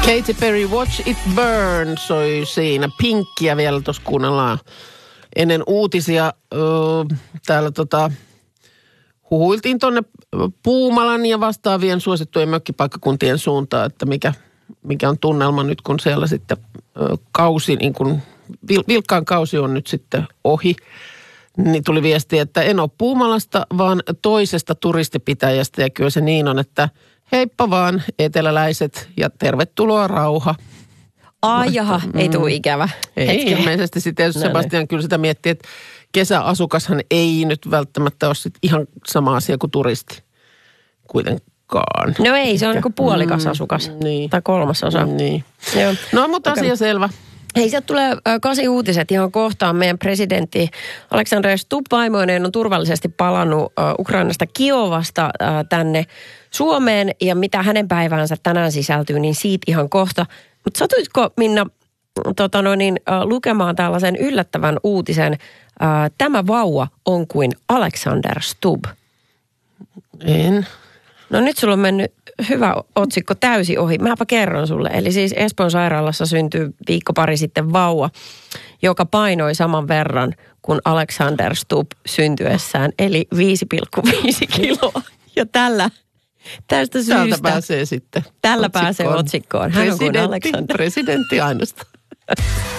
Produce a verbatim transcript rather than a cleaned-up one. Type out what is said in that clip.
Katy Perry, Watch It Burn soi siinä. Pinkkiä vielä tuossa kuunnellaan ennen uutisia. Öö, täällä tota, huhuiltiin tuonne Puumalan ja vastaavien suosittujen mökkipaikkakuntien suuntaan, että mikä, mikä on tunnelma nyt, kun siellä sitten ö, kausi, niin kun vil, vilkkaan kausi on nyt sitten ohi. Niin tuli viesti, että en ole Puumalasta, vaan toisesta turistipitäjästä. Ja kyllä se niin on, että heippa vaan eteläläiset ja tervetuloa rauha. Ai jaha, mm, ei tule ikävä. Ei Hetki. ilmeisesti. Sitten jos Sebastian kyllä sitä miettii, että kesäasukashan ei nyt välttämättä ole sit ihan sama asia kuin turisti kuitenkaan. No ei, se on niin kuin puolikas asukas. Mm, niin. Tai kolmas osa. Niin. Joo. No mutta Okay. asia selvä. Hei, sieltä tulee äh, kasi uutiset ihan kohtaan. Meidän presidentti Alexander Stubb vaimoineen on turvallisesti palannut äh, Ukrainasta Kiovasta äh, tänne Suomeen. Ja mitä hänen päiväänsä tänään sisältyy, niin siitä ihan kohta. Mutta satuitko, Minna, tota noin, niin, äh, lukemaan tällaisen yllättävän uutisen? Äh, Tämä vauva on kuin Alexander Stubb. En. No nyt sulla on mennyt hyvä otsikko täysi ohi. Mäpä kerron sulle. Eli siis Espoon sairaalassa syntyi viikko pari sitten vauva, joka painoi saman verran kuin Alexander Stubb syntyessään, eli viisi pilkku viisi kiloa. Ja tällä, tästä syystä. Täältä pääsee sitten Tällä otsikkoon. pääsee otsikkoon. Hän on kuin Presidentti, Alexander. presidentti ainoastaan.